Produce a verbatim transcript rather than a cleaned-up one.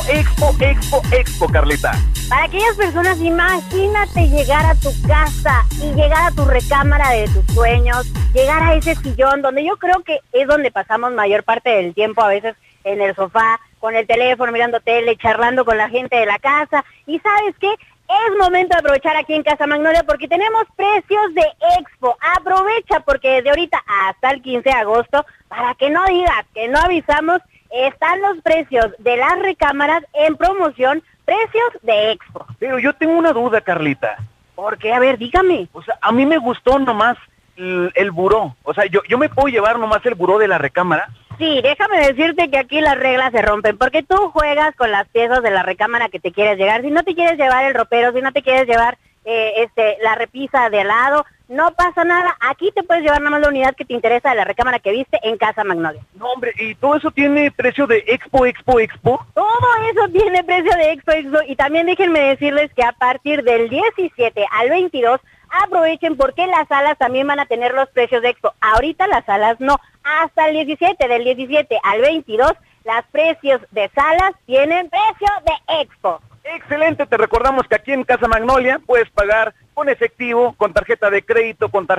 Expo, Expo, Expo, Carlita. Para aquellas personas, imagínate llegar a tu casa y llegar a tu recámara de tus sueños, llegar a ese sillón donde yo creo que es donde pasamos mayor parte del tiempo, a veces en el sofá, con el teléfono, mirando tele, charlando con la gente de la casa. ¿Y sabes qué? Es momento de aprovechar aquí en Casa Magnolia porque tenemos precios de Expo. Aprovecha porque desde ahorita hasta el quince de agosto, para que no digas que no avisamos, están los precios de las recámaras en promoción, precios de Expo. Pero yo tengo una duda, Carlita. ¿Por qué? A ver, dígame. O sea, a mí me gustó nomás el, el buró. O sea, yo, yo me puedo llevar nomás el buró de la recámara. Sí, déjame decirte que aquí las reglas se rompen, porque tú juegas con las piezas de la recámara que te quieres llevar. Si no te quieres llevar el ropero, si no te quieres llevar eh, este la repisa de al lado, no pasa nada. Aquí te puedes llevar nada más la unidad que te interesa de la recámara que viste en Casa Magnolia. No, hombre, ¿y todo eso tiene precio de Expo, Expo, Expo? Todo eso tiene precio de Expo, Expo. Y también déjenme decirles que a partir del diecisiete al veintidós, aprovechen porque las salas también van a tener los precios de Expo. Ahorita las salas no. Hasta el diecisiete, del diecisiete al veintidós, los precios de salas tienen precio de Expo. Excelente, te recordamos que aquí en Casa Magnolia puedes pagar con efectivo, con tarjeta de crédito, con tarjeta